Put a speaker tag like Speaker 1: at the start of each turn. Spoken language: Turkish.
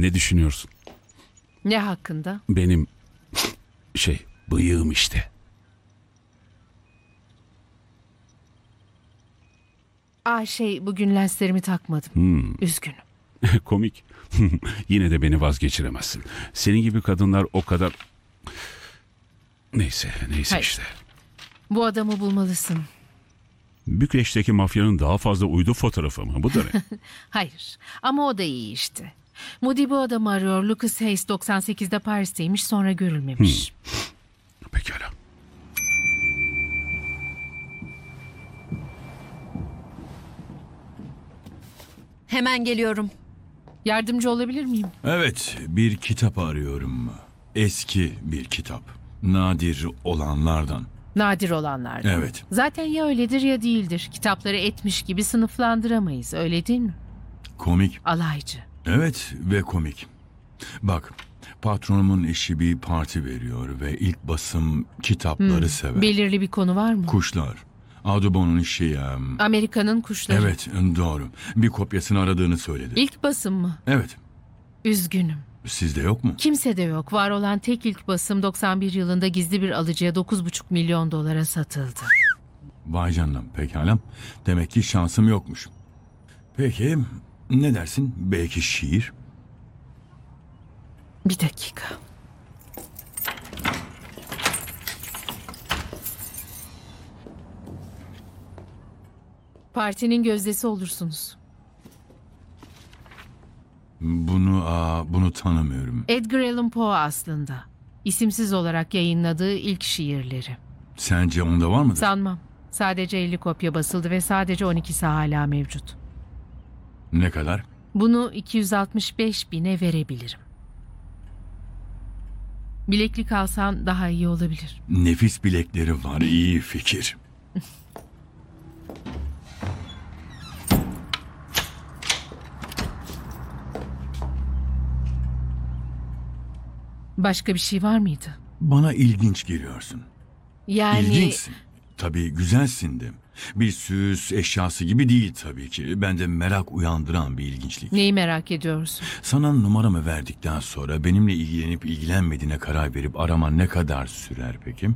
Speaker 1: Ne düşünüyorsun?
Speaker 2: Ne hakkında?
Speaker 1: Benim bıyığım işte.
Speaker 2: Bugün lenslerimi takmadım. Üzgünüm.
Speaker 1: Komik. Yine de beni vazgeçiremezsin. Senin gibi kadınlar o kadar... Neyse
Speaker 2: Hayır.
Speaker 1: işte.
Speaker 2: Bu adamı bulmalısın.
Speaker 1: Bükreş'teki mafyanın daha fazla uydu fotoğrafı mı? Bu da ne?
Speaker 2: Hayır ama o da iyi işte. Moody bu adamı arıyor. Lucas Hayes 98'de Paris'teymiş, sonra görülmemiş.
Speaker 1: Pekala.
Speaker 3: Hemen geliyorum.
Speaker 2: Yardımcı olabilir miyim?
Speaker 4: Evet, bir kitap arıyorum. Eski bir kitap. Nadir olanlardan.
Speaker 2: Nadir olanlardan.
Speaker 4: Evet.
Speaker 2: Zaten ya öyledir ya değildir. Kitapları etmiş gibi sınıflandıramayız, öyle değil mi?
Speaker 4: Komik.
Speaker 2: Alaycı.
Speaker 4: Evet ve komik. Bak, patronumun eşi bir parti veriyor ve ilk basım kitapları sever.
Speaker 2: Belirli bir konu var mı?
Speaker 4: Kuşlar. Audubon'un işi...
Speaker 2: Amerika'nın kuşları.
Speaker 4: Evet, doğru. Bir kopyasını aradığını söyledi.
Speaker 2: İlk basım mı?
Speaker 4: Evet.
Speaker 2: Üzgünüm.
Speaker 4: Sizde yok mu?
Speaker 2: Kimse de yok. Var olan tek ilk basım 91 yılında gizli bir alıcıya 9,5 milyon dolara satıldı.
Speaker 4: Vay canına, pekala. Demek ki şansım yokmuş. Peki, ne dersin? Belki şiir?
Speaker 2: Bir dakika. Partinin gözdesi olursunuz.
Speaker 4: Bunu tanımıyorum.
Speaker 2: Edgar Allan Poe aslında. İsimsiz olarak yayınladığı ilk şiirleri.
Speaker 4: Sence onda var mıdır?
Speaker 2: Sanmam. Sadece 50 kopya basıldı ve sadece 12'si hala mevcut.
Speaker 4: Ne kadar?
Speaker 2: Bunu 265 bine verebilirim. Bileklik alsan daha iyi olabilir.
Speaker 4: Nefis bilekleri var, iyi fikir.
Speaker 2: Başka bir şey var mıydı?
Speaker 4: Bana ilginç geliyorsun.
Speaker 2: Yani
Speaker 4: İlginçsin. Tabii güzelsin de. Bir süs eşyası gibi değil tabii ki. Bende merak uyandıran bir ilginçlik.
Speaker 2: neyi merak ediyorsun?
Speaker 4: Sana numaramı verdikten sonra benimle ilgilenip ilgilenmediğine karar verip araman ne kadar sürer peki?